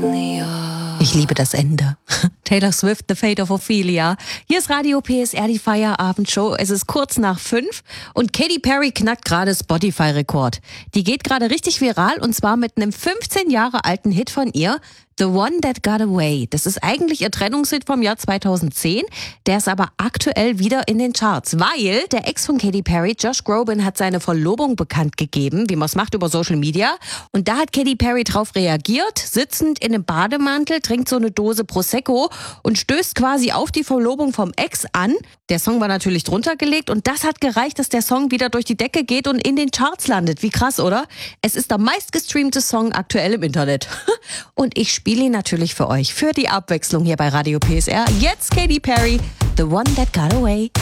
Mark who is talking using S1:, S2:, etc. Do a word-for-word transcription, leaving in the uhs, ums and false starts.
S1: Ich liebe das Ende. Taylor Swift, The Fate of Ophelia. Hier ist Radio P S R, die Feierabendshow. Es ist kurz nach fünf und Katy Perry knackt gerade Spotify-Rekord. Die geht gerade richtig viral und zwar mit einem fünfzehn Jahre alten Hit von ihr, The One That Got Away. Das ist eigentlich ihr Trennungshit vom Jahr zweitausendzehn. Der ist aber aktuell wieder in den Charts, weil der Ex von Katy Perry, Josh Groban, hat seine Verlobung bekannt gegeben, wie man es macht über Social Media. Und da hat Katy Perry drauf reagiert, sitzend in einem Bademantel, trinkt so eine Dose Prosecco und stößt quasi auf die Verlobung vom Ex an. Der Song war natürlich drunter gelegt und das hat gereicht, dass der Song wieder durch die Decke geht und in den Charts landet. Wie krass, oder? Es ist der meistgestreamte Song aktuell im Internet. Und ich spiele ihn natürlich für euch, für die Abwechslung hier bei Radio P S R. Jetzt Katy Perry, The One That Got Away.